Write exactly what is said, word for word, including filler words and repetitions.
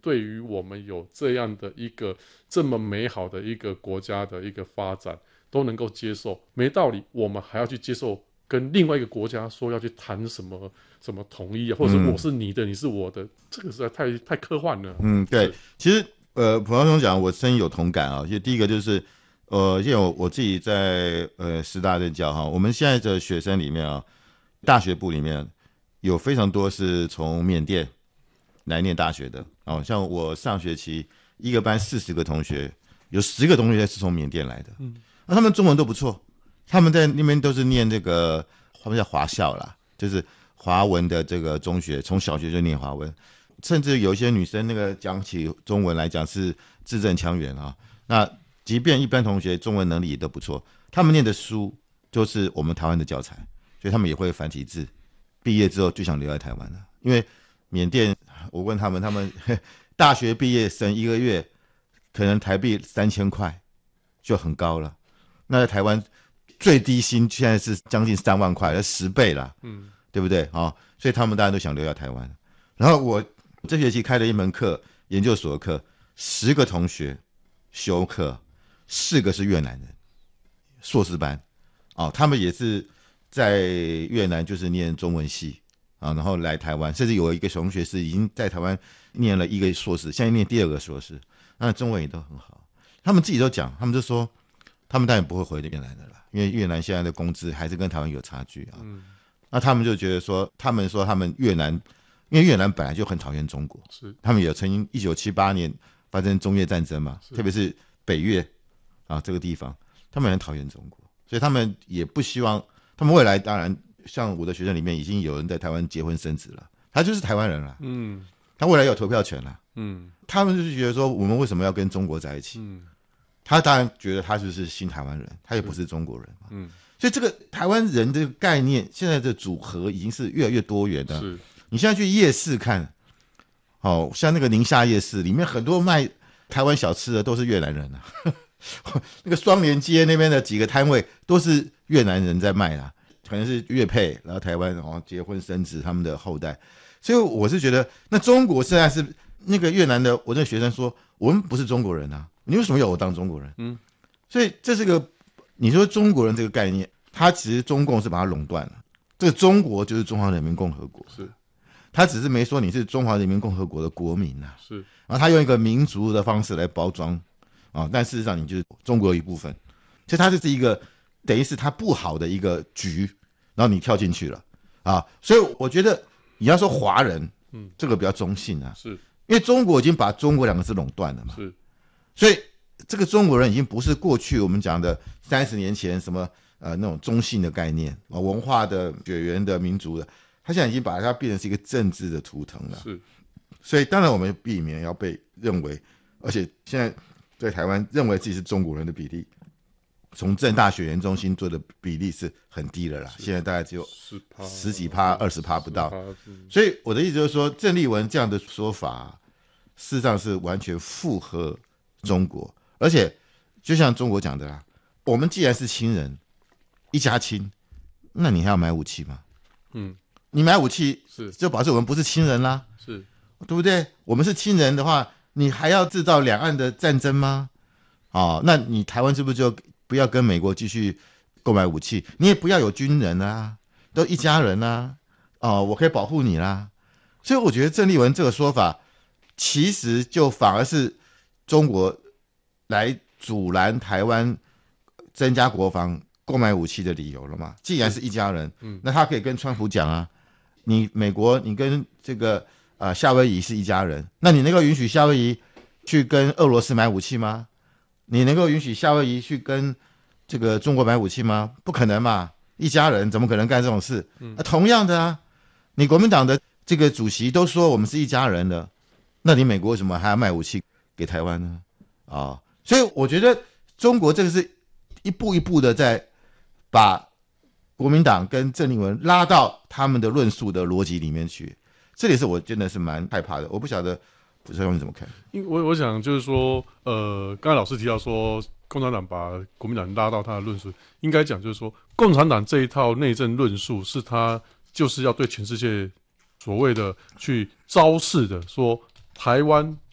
对于我们有这样的一个这么美好的一个国家的一个发展都能够接受，没道理我们还要去接受跟另外一个国家说要去谈什么什么统一啊，或者是我是你的、嗯、你是我的，这个实在太太科幻了。 嗯，对，其实呃，蒲教授讲我深有同感啊。其实第一个就是呃，因为我我自己在呃师大任教哈，我们现在的学生里面啊，大学部里面有非常多是从缅甸来念大学的哦，像我上学期一个班四十个同学，有十个同学是从缅甸来的，嗯，那他们中文都不错，他们在那边都是念这个他们叫华校啦，就是华文的这个中学，从小学就念华文，甚至有一些女生那个讲起中文来讲是字正腔圆啊。那即便一般同学中文能力也都不错，他们念的书就是我们台湾的教材，所以他们也会繁体字，毕业之后就想留在台湾了，因为缅甸。我问他们，他们大学毕业生一个月可能台币三千块就很高了，那在台湾最低薪现在是将近三万块，十倍了，嗯，对不对啊、哦？所以他们大家都想留在台湾。然后我这学期开了一门课，研究所的课，十个同学修课，四个是越南人，硕士班，哦，他们也是在越南就是念中文系。啊，然后来台湾，甚至有一个同学是已经在台湾念了一个硕士，现在念第二个硕士，那中文也都很好。他们自己都讲，他们就说，他们当然不会回越南的啦，因为越南现在的工资还是跟台湾有差距啊。嗯，那他们就觉得说，他们说他们越南，因为越南本来就很讨厌中国，是他们也曾经一九七八年发生中越战争嘛，特别是北越啊这个地方，他们很讨厌中国，所以他们也不希望，他们未来当然。像我的学生里面已经有人在台湾结婚生子了，他就是台湾人了，嗯，他未来有投票权了，嗯，他们就是觉得说我们为什么要跟中国在一起，嗯，他当然觉得他就是新台湾人，他也不是中国人嘛，嗯，所以这个台湾人这个概念现在的组合已经是越来越多元的，是，你现在去夜市看，哦，像那个宁夏夜市里面很多卖台湾小吃的都是越南人啊，那个双连街那边的几个摊位都是越南人在卖啊。可能是越配，然后台湾然后结婚生子他们的后代，所以我是觉得，那中国现在是那个越南的，我那个学生说，我们不是中国人啊，你为什么要我当中国人？嗯，所以这是个你说中国人这个概念，它其实中共是把它垄断了，这个中国就是中华人民共和国，是，他只是没说你是中华人民共和国的国民啊，是，然后他用一个民族的方式来包装啊，但事实上你就是中国的一部分，所以它就是一个。等于是他不好的一个局，然后你跳进去了啊，所以我觉得你要说华人，嗯，这个比较中性啊，是因为中国已经把中国两个字垄断了嘛，是，所以这个中国人已经不是过去我们讲的三十年前什么呃那种中性的概念啊，文化的血缘的民族的，他现在已经把它变成是一个政治的图腾了，是，所以当然我们避免要被认为，而且现在在台湾认为自己是中国人的比例。从政大血缘中心做的比例是很低的啦，现在大概只有十几趴、二十趴不到。所以我的意思就是说，郑丽文这样的说法，事实上是完全符合中国，而且就像中国讲的啦，我们既然是亲人，一家亲，那你还要买武器吗？嗯，你买武器是就表示我们不是亲人啦，是，对不对？我们是亲人的话，你还要制造两岸的战争吗？哦，那你台湾是不是就？不要跟美国继续购买武器，你也不要有军人啊，都一家人啊，哦，我可以保护你啦。所以我觉得郑丽文这个说法，其实就反而是中国来阻拦台湾增加国防、购买武器的理由了嘛。既然是一家人，嗯，那他可以跟川普讲啊，你美国你跟这个呃夏威夷是一家人，那你能够允许夏威夷去跟俄罗斯买武器吗？你能够允许夏威夷去跟这个中国买武器吗？不可能嘛，一家人怎么可能干这种事？嗯，同样的啊，你国民党的这个主席都说我们是一家人了，那你美国为什么还要卖武器给台湾呢？啊、哦，所以我觉得中国这个是一步一步的在把国民党跟郑丽文拉到他们的论述的逻辑里面去，这里是我真的是蛮害怕的。我不晓得蒲少勇你怎么看？ 因为我我想就是说，呃，刚才老师提到说，共产党把国民党拉到他的论述，应该讲就是说，共产党这一套内政论述是他就是要对全世界所谓的去昭示的，说台湾